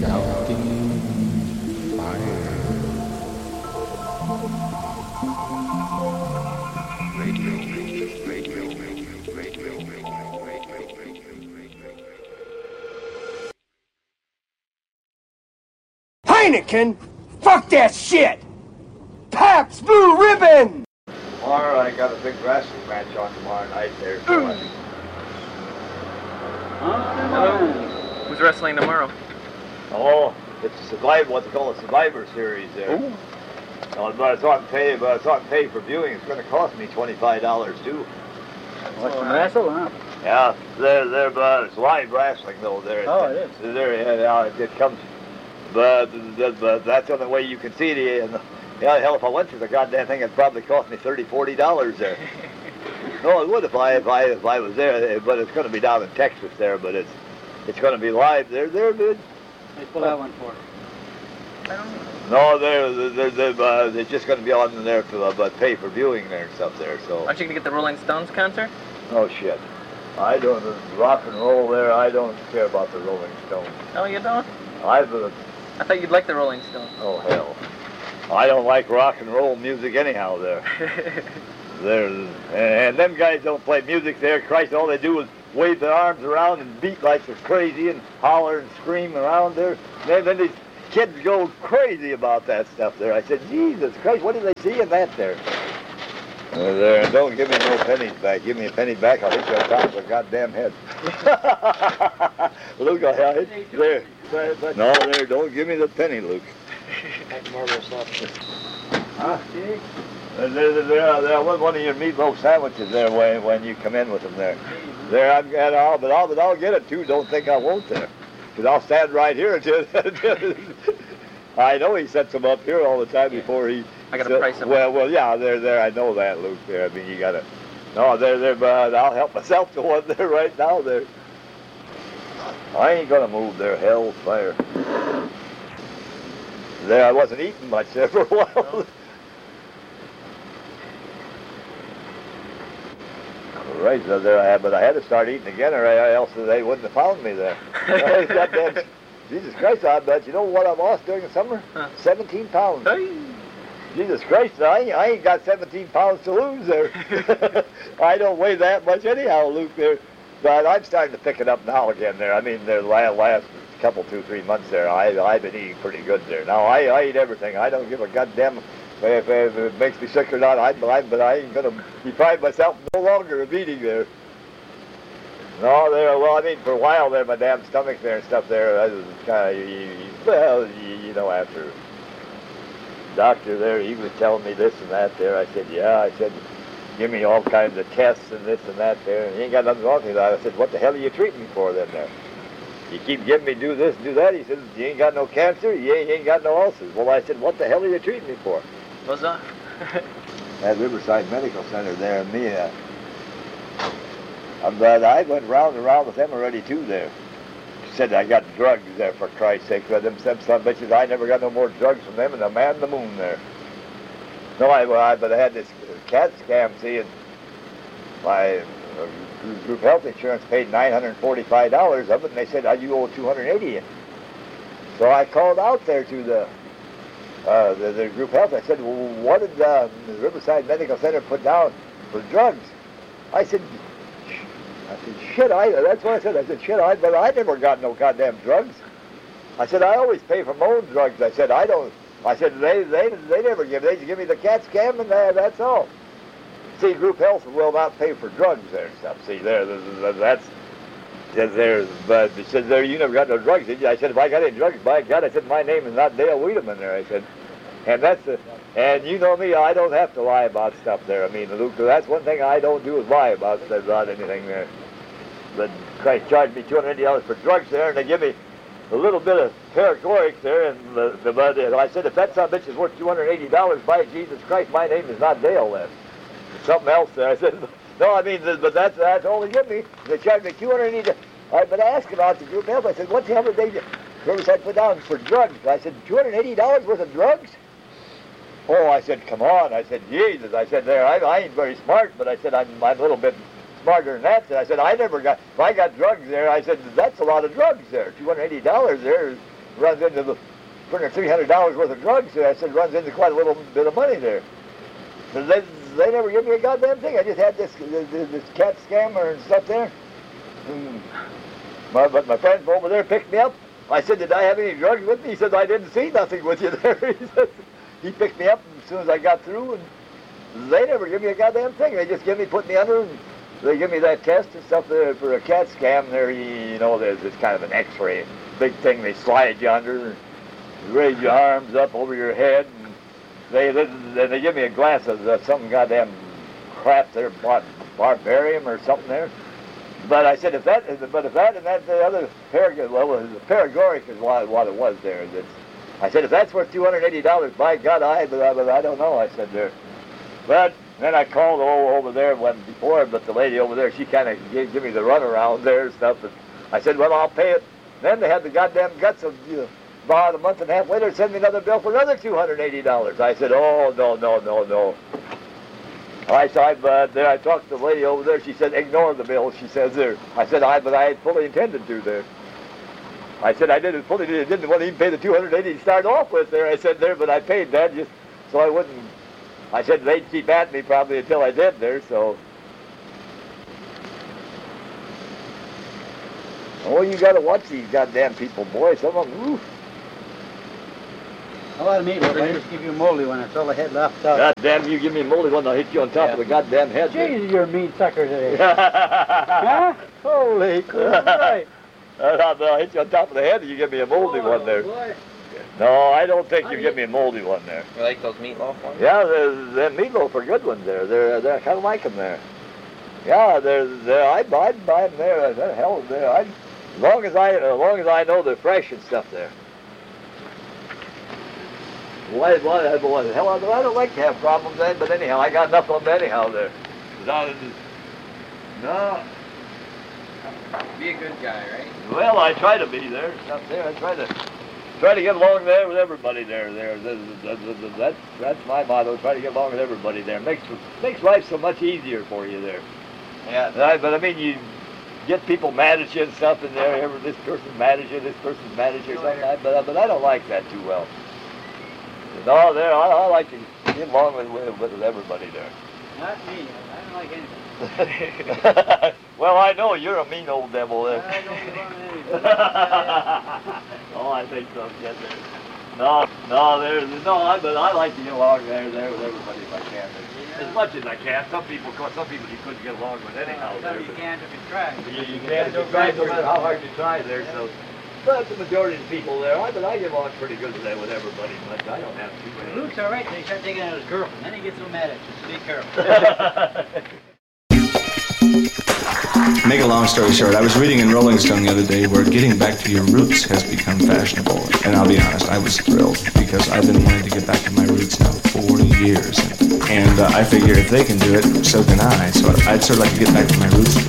Shouting fire. Heineken? Fuck that shit! Pabst Blue Ribbon! Tomorrow I got a big wrestling match on tomorrow night there. Hello. Who's wrestling tomorrow? Oh, it's a Survivor, what they call a Survivor Series there. Ooh. But it's on pay for viewing. It's going to cost me $25 too. What's some wrestle, huh? Yeah, but it's live wrestling though. There. Oh, it is. It comes, but that's the only way you can see it. And yeah, hell, if I went through the goddamn thing, it'd probably cost me $40 there. No, it would if I was there. But it's going to be down in Texas there. But it's going to be live. They're good. They pull that one for it. I don't know. No, they're just going to be on there for pay for viewing there and stuff there. So. Aren't you gonna get the Rolling Stones concert? Oh shit! I don't rock and roll there. I don't care about the Rolling Stones. No, you don't? I thought you'd like the Rolling Stones. Oh hell! I don't like rock and roll music anyhow. And them guys don't play music there. Christ, all they do is wave their arms around and beat like they're crazy and holler and scream around there. Then these kids go crazy about that stuff there. I said, Jesus Christ, what do they see in that there? There, don't give me no pennies back. Give me a penny back, I'll hit you on top of the goddamn head. Luke, I'll hit you there. No, there, don't give me the penny, Luke. Huh? There was one of your meatloaf sandwiches there when you come in with them there. There, I'll get it too. Don't think I won't there. Because I'll stand right here until... I know he sets them up here all the time before he... I got to price them. Well, yeah, there. I know that, Luke. There, I mean, you got to... No, there, but I'll help myself to one there right now there. I ain't going to move there, hell fire. There, I wasn't eating much there for a while. Right, so there, but I had to start eating again, or else they wouldn't have found me there. Goddamn, Jesus Christ, I bet. You know what I lost during the summer? Huh. 17 pounds. Hey. Jesus Christ, I ain't got 17 pounds to lose there. I don't weigh that much anyhow, Luke, there. But I'm starting to pick it up now again there. I mean, the last couple, 2-3 months there, I've been eating pretty good there. Now, I eat everything. I don't give a goddamn if it makes me sick or not. But I ain't going to deprive myself no longer of eating there. No, there. Well, I mean, for a while there, my damn stomach there and stuff there, I was kind of, you know, after doctor there, he was telling me this and that there. I said, yeah. I said, give me all kinds of tests and this and that there. And he ain't got nothing wrong with that. I said, what the hell are you treating me for then there? You keep giving me do this, do that. He said, you ain't got no cancer, you ain't got no ulcers. Well, I said, what the hell are you treating me for? What's that? At Riverside Medical Center there, and me, but I went round and round with them already too there. She said I got drugs there for Christ's sake. But them son bitches, I never got no more drugs from them, and the man in the moon there. No, but I had this CAT scam, see, and my group health insurance paid $945 of it, and they said, you owe $280. So I called out there to the group health. I said, well, what did the Riverside Medical Center put down for drugs? I said, shit, that's what I said. I said, shit, but I never got no goddamn drugs. I said, I always pay for my own drugs. I said, I said, they never give. They just give me the CAT scam, and that's all. See, group health will not pay for drugs there and stuff. See, that's there. But it says there, you never got no drugs, did you? I said, if I got any drugs, by God, I said, my name is not Dale Wiedemann there. I said, and you know me, I don't have to lie about stuff there. I mean, Luke, that's one thing I don't do is lie about anything there. But Christ charged me $280 for drugs there, and they give me a little bit of paregoric there, and I said, if that son of a bitch is worth $280, by Jesus Christ, my name is not Dale then. It's something else there. I said, no, I mean, but that's all they give me. They charged me $280. But I asked about the group health. I said, what the hell did they Riverside put down for drugs? I said, $280 worth of drugs? Oh, I said, come on. I said, Jesus. I said, there, I ain't very smart, but I said, I'm a little bit smarter than that. I said, if I got drugs there, I said, that's a lot of drugs there. $280 there. runs into the $300 worth of drugs. I said, runs into quite a little bit of money there. So they never give me a goddamn thing. I just had this cat scammer and stuff there. But my friend over there picked me up. I said, did I have any drugs with me? He said, I didn't see nothing with you there. He said, he picked me up as soon as I got through, and they never give me a goddamn thing. They just put me under, and they give me that test and stuff there for a cat scam there. You know, there's this kind of an x-ray, big thing they slide you under, and raise your arms up over your head, and they give me a glass of some goddamn crap there, barbarium or something there. But I said, if that and that the other Paregoric is what it was there. I said, if that's worth $280, by God, I don't know. I said there. But then I called over there before, but the lady over there, she kind of gave me the runaround there and stuff. And I said, well, I'll pay it. Then they had the goddamn guts of about a month and a half later send me another bill for another $280. I said, oh, no. I talked to the lady over there. She said, ignore the bill. She says there. I said, but I had fully intended to there. I said, I didn't want to even pay the $280 to start off with there. I said there, but I paid that just so I wouldn't. I said they'd keep at me probably until I did there, so. Oh, you got to watch these goddamn people, boy. Some of them, oof. A lot of meatloaf. I just give you a moldy one. That's all I had left out. God damn, you give me a moldy one, I'll hit you on top of the goddamn head. Jesus, you're a mean sucker today. Huh? Holy crap. I'll hit you on top of the head and you give me a moldy one there. Boy. No, I don't think you give me a moldy one there. You like those meatloaf ones? Yeah, the meatloaf are good ones there. They're I kind of like them there. Yeah, I'd buy them there. The hell is there? As long as I know they're fresh and stuff there. Why the hell? I don't like to have problems then, but anyhow, I got enough of them anyhow there. No. Be a good guy, right? Well, I try to be there. Stuff there. I try to get along there with everybody there. That's my motto. Try to get along with everybody there. Makes life so much easier for you there. Yeah. But I mean, you get people mad at you and stuff in there. This person's mad at you. This person's mad at you. Or something. But I don't like that too well. No, there. I like to get along with everybody there. Not me. I don't like anything. Well, I know you're a mean old devil there. I don't belong to anything. Oh, I think so. Yes, there. No, but I like to get along there with everybody if I can. As much as I can. Some people you couldn't get along with anyhow. No, you can't if you try. You can't if you try, no matter how hard you try there. So, but the majority of the people there, I get along pretty good with everybody. But I don't have too many. Luke's all right. They start taking out his girlfriend. Then he gets so mad at you. So be careful. Make a long story short, I was reading in Rolling Stone the other day where getting back to your roots has become fashionable. And I'll be honest, I was thrilled because I've been wanting to get back to my roots now for 40 years. And I figure if they can do it, so can I. So I'd sort of like to get back to my roots.